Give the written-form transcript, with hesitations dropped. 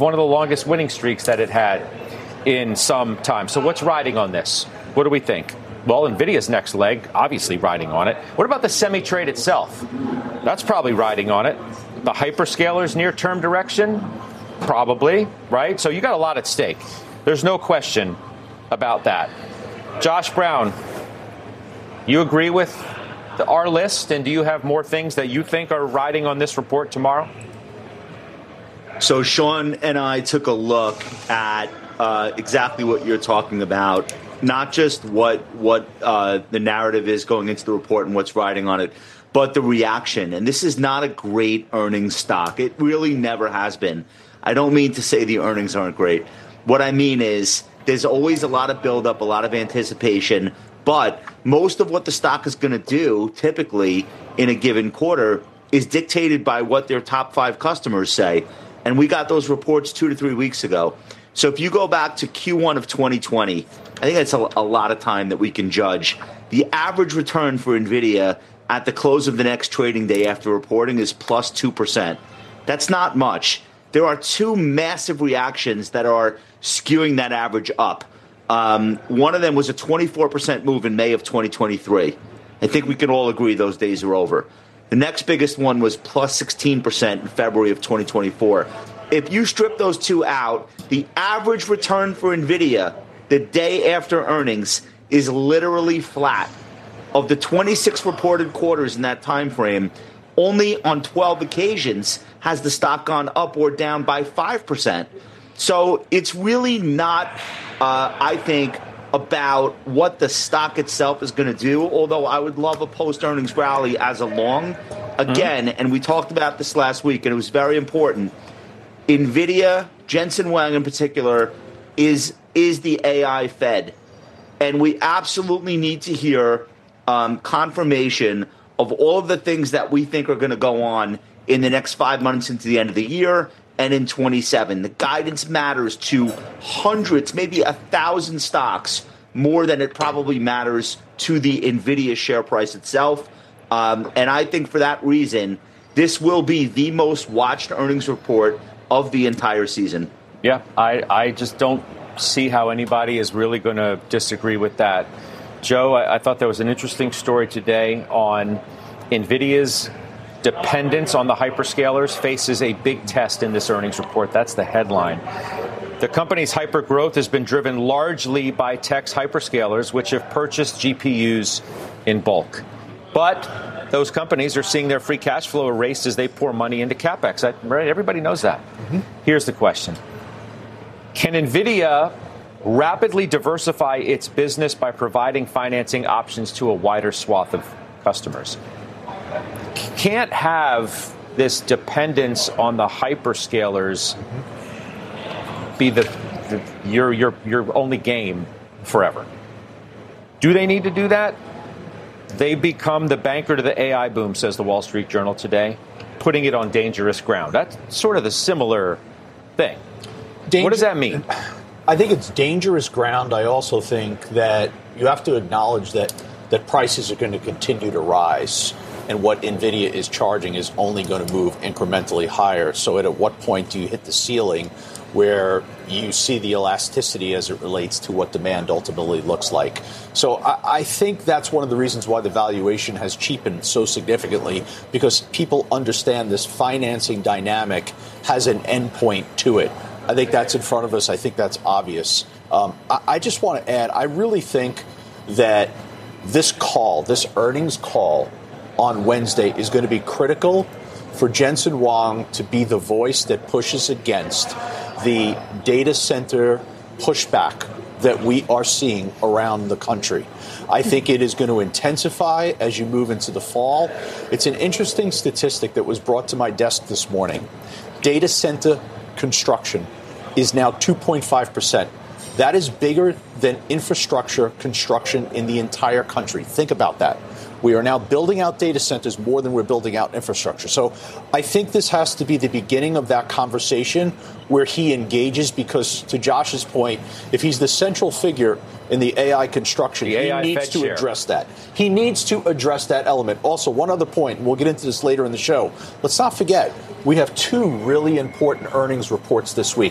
one of the longest winning streaks that it had in some time. So what's riding on this? What do we think? Well, NVIDIA's next leg, obviously riding on it. What about the semi-trade itself? That's probably riding on it. The hyperscalers' near-term direction? Probably, right? So you got a lot at stake. There's no question about that. Josh Brown, you agree with our list, and do you have more things that you think are riding on this report tomorrow? So Sean and I took a look at exactly what you're talking about, not just what the narrative is going into the report and what's riding on it, but the reaction. And this is not a great earnings stock. It really never has been. I don't mean to say the earnings aren't great. What I mean is there's always a lot of buildup, a lot of anticipation, but most of what the stock is going to do typically in a given quarter is dictated by what their top 5 customers say. And we got those reports 2 to 3 weeks ago. So if you go back to Q1 of 2020, I think that's a lot of time that we can judge. The average return for NVIDIA at the close of the next trading day after reporting is plus 2%. That's not much. There are 2 massive reactions that are skewing that average up. One of them was a 24% move in May of 2023. I think we can all agree those days are over. The next biggest one was plus 16% in February of 2024. If you strip those 2 out, the average return for NVIDIA the day after earnings is literally flat. Of the 26 reported quarters in that time frame, only on 12 occasions has the stock gone up or down by 5%. So it's really not, I think, about what the stock itself is going to do, although I would love a post-earnings rally as a long. Again, and we talked about this last week, and it was very important, NVIDIA, Jensen Huang in particular, is the AI Fed. And we absolutely need to hear confirmation of all of the things that we think are going to go on in the next 5 months into the end of the year and in 27. The guidance matters to hundreds, maybe 1,000 stocks more than it probably matters to the NVIDIA share price itself. And I think for that reason, this will be the most watched earnings report of the entire season. Yeah, I just don't see how anybody is really going to disagree with that. Joe, I thought there was an interesting story today on NVIDIA's dependence on the hyperscalers faces a big test in this earnings report. That's the headline. The company's hypergrowth has been driven largely by tech's hyperscalers, which have purchased GPUs in bulk. But those companies are seeing their free cash flow erased as they pour money into CapEx. Right? Everybody knows that. Here's the question. Can NVIDIA rapidly diversify its business by providing financing options to a wider swath of customers? Can't have this dependence on the hyperscalers be your only game forever. Do they need to do that? They become the banker to the AI boom, says the Wall Street Journal today, putting it on dangerous ground. That's sort of the similar thing. What does that mean? I think it's dangerous ground. I also think that you have to acknowledge that prices are going to continue to rise, and what NVIDIA is charging is only going to move incrementally higher. So at what point do you hit the ceiling where you see the elasticity as it relates to what demand ultimately looks like? So I think that's one of the reasons why the valuation has cheapened so significantly, because people understand this financing dynamic has an endpoint to it. I think that's in front of us. I think that's obvious. I just want to add, I really think that this earnings call on Wednesday is going to be critical for Jensen Huang to be the voice that pushes against the data center pushback that we are seeing around the country. I think it is going to intensify as you move into the fall. It's an interesting statistic that was brought to my desk this morning. Data center construction is now 2.5%. That is bigger than infrastructure construction in the entire country. Think about that. We are now building out data centers more than we're building out infrastructure. So I think this has to be the beginning of that conversation where he engages, because to Josh's point, if he's the central figure in the AI construction, he needs to address that. He needs to address that element. Also, one other point, and we'll get into this later in the show. Let's not forget, we have 2 really important earnings reports this week.